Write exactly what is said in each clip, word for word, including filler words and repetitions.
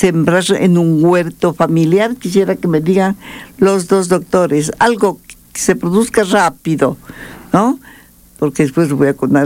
sembrar en un huerto familiar? Quisiera que me digan los dos doctores, algo que se produzca rápido, ¿no? Porque después voy a contar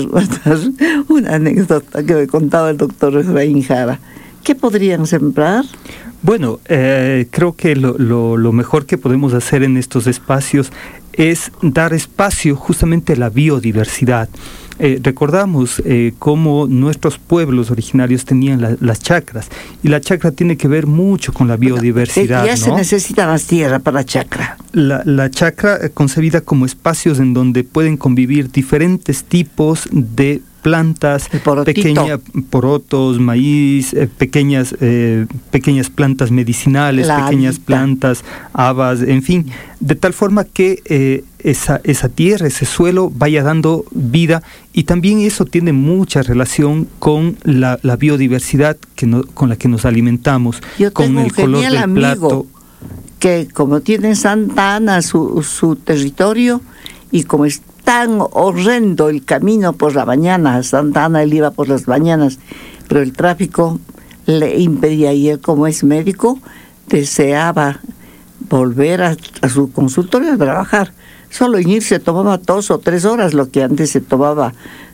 una anécdota que me contaba el doctor Efraín Jara. ¿Qué podrían sembrar? Bueno, eh, creo que lo, lo, lo mejor que podemos hacer en estos espacios es dar espacio justamente a la biodiversidad. Eh, recordamos eh, cómo nuestros pueblos originarios tenían la, las chacras, y la chacra tiene que ver mucho con la biodiversidad. Ya ¿no? se necesita más tierra para la chacra. La, la chacra eh, concebida como espacios en donde pueden convivir diferentes tipos de plantas, pequeñas, porotos, maíz, eh, pequeñas eh, pequeñas plantas medicinales, la pequeñas alita. plantas, habas, en fin, de tal forma que eh, esa, esa tierra, ese suelo vaya dando vida, y también eso tiene mucha relación con la, la biodiversidad que no, con la que nos alimentamos, Yo con tengo el un color genial del amigo plato. Que como tiene en Santa Ana su, su territorio, y como es tan horrendo el camino por la mañana, a Santa Ana él iba por las mañanas, pero el tráfico le impedía, y él, como es médico, deseaba volver a, a su consultorio a trabajar. Solo en irse tomaba dos o tres horas, lo que antes se tomaba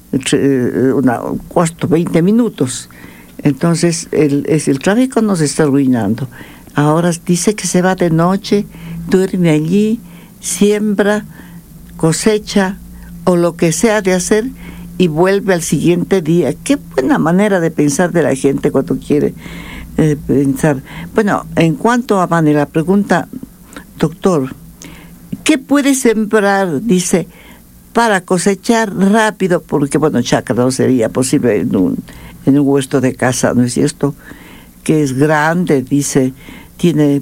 eh, una, cuarto, veinte minutos. Entonces el, es, el tráfico nos está arruinando. Ahora dice que se va de noche, duerme allí, siembra, cosecha o lo que sea de hacer, y vuelve al siguiente día. Qué buena manera de pensar de la gente cuando quiere eh, pensar. Bueno, en cuanto a manera, pregunta, doctor, ¿qué puede sembrar, dice, para cosechar rápido? Porque, bueno, chacra no sería posible en un, en un huerto de casa, ¿no es cierto? Que es grande, dice, tiene...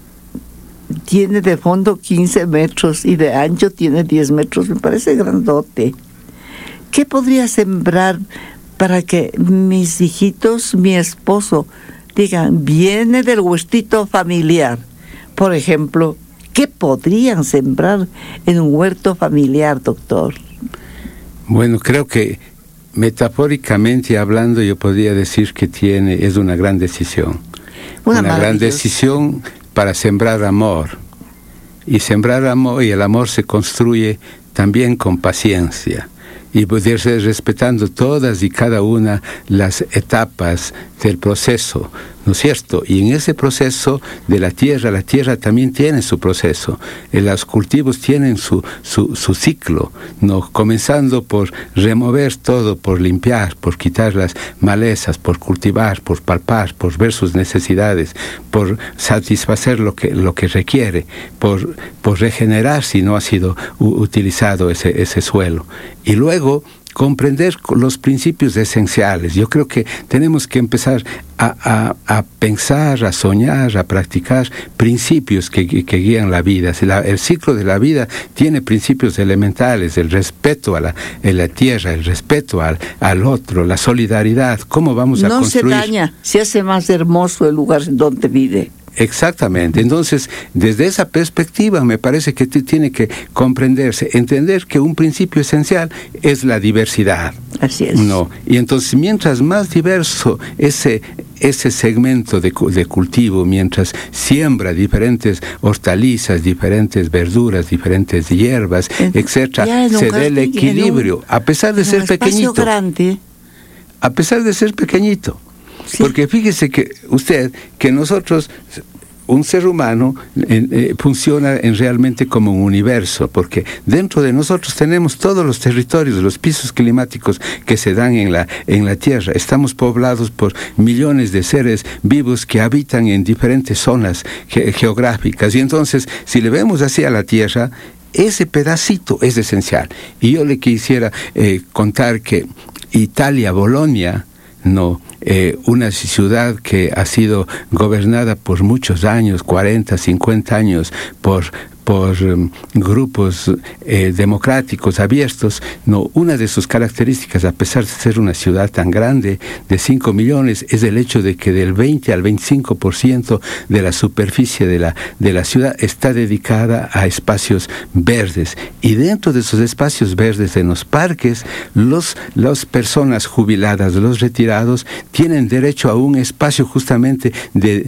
tiene de fondo quince metros y de ancho tiene diez metros, me parece grandote. ¿Qué podría sembrar para que mis hijitos, mi esposo, digan, viene del huertito familiar? Por ejemplo, ¿qué podrían sembrar en un huerto familiar, doctor? Bueno, creo que metafóricamente hablando yo podría decir que tiene, es una gran decisión. Una, una gran decisión para sembrar amor. Y sembrar amor, y el amor se construye también con paciencia, y poderse respetando todas y cada una las etapas del proceso, ¿no es cierto? Y en ese proceso de la tierra, la tierra también tiene su proceso, eh, los cultivos tienen su, su, su ciclo, ¿no? Comenzando por remover todo, por limpiar, por quitar las malezas, por cultivar, por palpar, por ver sus necesidades, por satisfacer lo que, lo que requiere, por, por regenerar si no ha sido u- utilizado ese, ese suelo. Y luego comprender los principios esenciales. Yo creo que tenemos que empezar a, a, a pensar, a soñar, a practicar principios que, que, que guían la vida. La, el ciclo de la vida tiene principios elementales, el respeto a la, a la tierra, el respeto al, al otro, la solidaridad. ¿Cómo vamos a no construir? No se daña, se hace más hermoso el lugar donde vive. Exactamente. Entonces, desde esa perspectiva me parece que t- tiene que comprenderse, entender que un principio esencial es la diversidad. Así es. No. Y entonces, mientras más diverso ese ese segmento de, de cultivo, mientras siembra diferentes hortalizas, diferentes verduras, diferentes hierbas, etcétera, se dé el equilibrio, un, a pesar de ser pequeñito. Grande. A pesar de ser pequeñito. Sí. Porque fíjese que usted, que nosotros, un ser humano eh, eh, funciona en realmente como un universo, porque dentro de nosotros tenemos todos los territorios, los pisos climáticos que se dan en la, en la Tierra. Estamos poblados por millones de seres vivos que habitan en diferentes zonas ge- geográficas. Y entonces, si le vemos así a la Tierra, ese pedacito es esencial. Y yo le quisiera eh, contar que Italia, Bolonia, no, eh, una ciudad que ha sido gobernada por muchos años, cuarenta, cincuenta años, por por um, grupos eh, democráticos abiertos, no, una de sus características, a pesar de ser una ciudad tan grande, de cinco millones, es el hecho de que del veinte al veinticinco por ciento de la superficie de la, de la ciudad está dedicada a espacios verdes. Y dentro de esos espacios verdes, en los parques, los, las personas jubiladas, los retirados, tienen derecho a un espacio justamente de